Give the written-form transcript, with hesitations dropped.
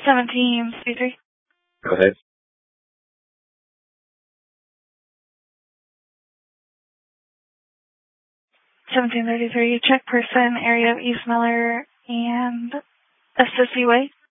1733. Go ahead. 1733, check person, area of East Miller and Assisi Way.